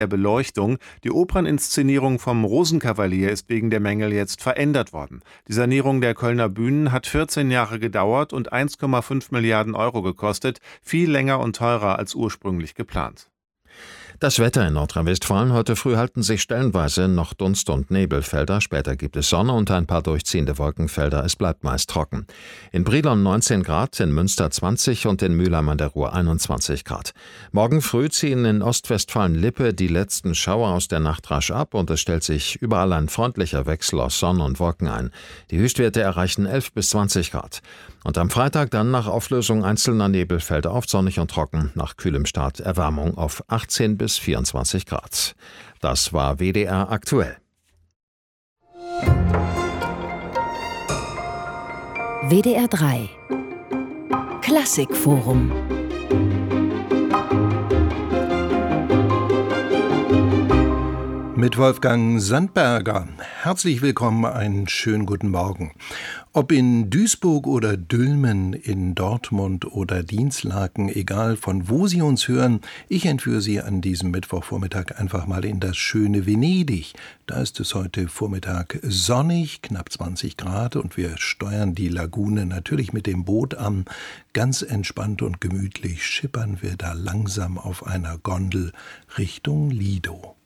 der Beleuchtung. Die Operninszenierung vom Rosenkavalier ist wegen der Mängel jetzt verändert worden. Die Sanierung der Kölner Bühnen hat 14 Jahre gedauert und 1,5 Milliarden Euro gekostet, viel länger und teurer als ursprünglich geplant. Das Wetter in Nordrhein-Westfalen: Heute früh halten sich stellenweise noch Dunst- und Nebelfelder. Später gibt es Sonne und ein paar durchziehende Wolkenfelder. Es bleibt meist trocken. In Brilon 19 Grad, in Münster 20 und in Mülheim an der Ruhr 21 Grad. Morgen früh ziehen in Ostwestfalen-Lippe die letzten Schauer aus der Nacht rasch ab und es stellt sich überall ein freundlicher Wechsel aus Sonne und Wolken ein. Die Höchstwerte erreichen 11 bis 20 Grad. Und am Freitag dann nach Auflösung einzelner Nebelfelder oft sonnig und trocken. Nach kühlem Start Erwärmung auf 18 bis 24 Grad. Das war WDR aktuell. WDR 3 Klassikforum. Mit Wolfgang Sandberger. Herzlich willkommen, einen schönen guten Morgen. Ob in Duisburg oder Dülmen, in Dortmund oder Dinslaken, egal von wo Sie uns hören, ich entführe Sie an diesem Mittwochvormittag einfach mal in das schöne Venedig. Da ist es heute Vormittag sonnig, knapp 20 Grad und wir steuern die Lagune natürlich mit dem Boot an. Ganz entspannt und gemütlich schippern wir da langsam auf einer Gondel Richtung Lido.